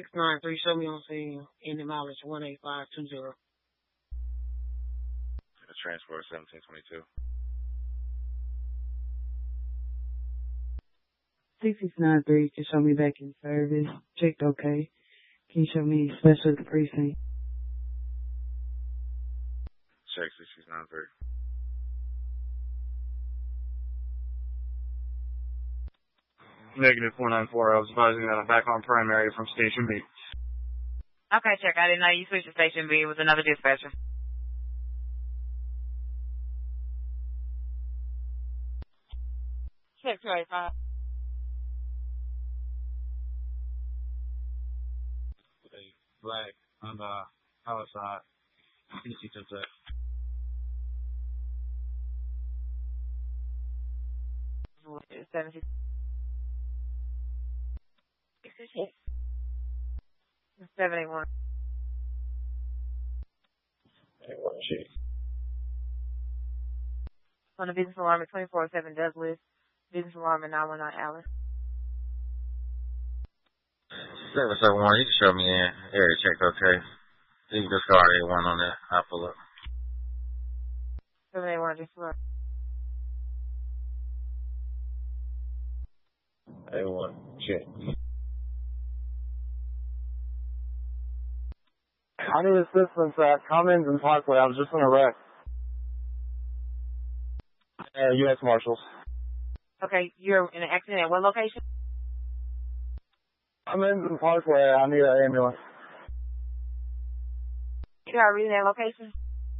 693, show me on scene. Ending mileage 18520. Transport 1722. 6693 can show me back in service. Checked okay. Can you show me special precinct? Check 6693. Negative 494. I was advising that I'm back on primary from Station B. Okay, check. I didn't know you switched to Station B. It was another dispatcher. Check 285. Black on the power side. PC to that. Yes. 781. On the business alarm at 2407 Douglas. Business alarm at 919 Alice. 771, you can show me in. Area check, okay. You can discard A1 on that. I'll pull up. 781, just look. A1, check. I need assistance at Commons and Parkway. I was just in a wreck. U.S. Marshals. Okay, you're in an accident at what location? Commons and Parkway. I need an ambulance. You got to read that location?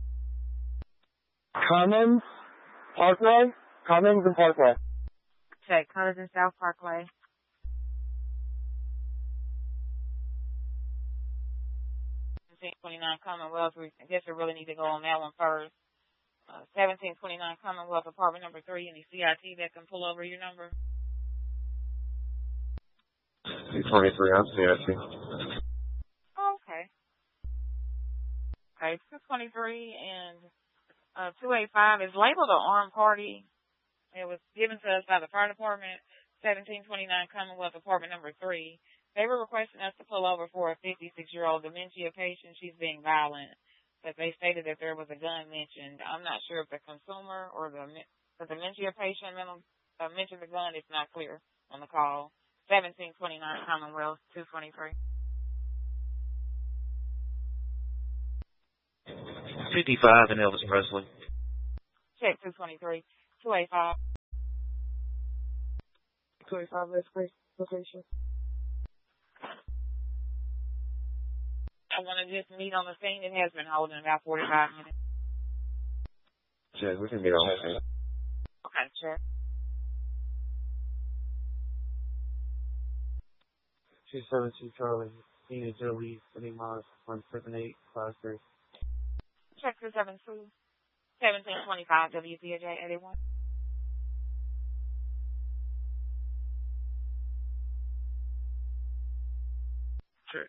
Commons, Parkway, Commons and Parkway. Check, Commons and South Parkway. Commonwealth. I guess we really need to go on that one first. 1729 Commonwealth, apartment number 3, any CIT that can pull over your number? 23, I'm CIT. Okay. Okay, 223 and 285 is labeled an armed party. It was given to us by the fire department, 1729 Commonwealth, apartment number 3. They were requesting us to pull over for a 56-year-old dementia patient. She's being violent, but they stated that there was a gun mentioned. I'm not sure if the consumer or the dementia patient mentioned the gun. It's not clear on the call. 1729 Commonwealth, 223. 55 and Elvis Presley. Check 223. 285. 285, let's go. Location. I want to just meet on the scene. It has been holding about 45 minutes. Check, we can meet on the scene. Okay, check. 272 Charlie, Phoenix Jolie, City Mars, 17853. Check 272. 1725 WPJ 81. Check.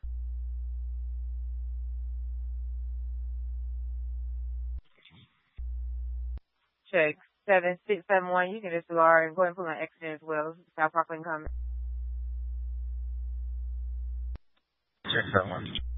Check 7671. You can just do our and go ahead and put my accident as well. South Parkland coming. Check that one.